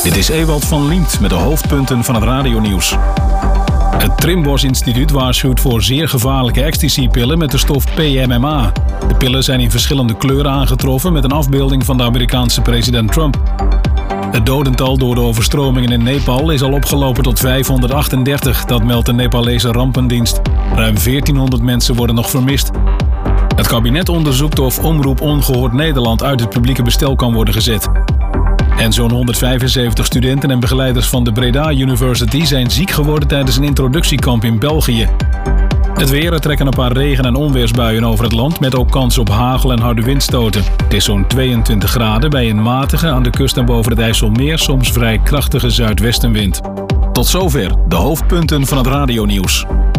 Dit is Ewald van Liemt met de hoofdpunten van het radionieuws. Het Trimbos Instituut waarschuwt voor zeer gevaarlijke ecstasypillen met de stof PMMA. De pillen zijn in verschillende kleuren aangetroffen met een afbeelding van de Amerikaanse president Trump. Het dodental door de overstromingen in Nepal is al opgelopen tot 538, dat meldt de Nepalese rampendienst. Ruim 1400 mensen worden nog vermist. Het kabinet onderzoekt of Omroep Ongehoord Nederland uit het publieke bestel kan worden gezet. En zo'n 175 studenten en begeleiders van de Breda University zijn ziek geworden tijdens een introductiekamp in België. Het weer, er trekken een paar regen- en onweersbuien over het land met ook kans op hagel en harde windstoten. Het is zo'n 22 graden bij een matige, aan de kust en boven het IJsselmeer soms vrij krachtige zuidwestenwind. Tot zover de hoofdpunten van het radionieuws.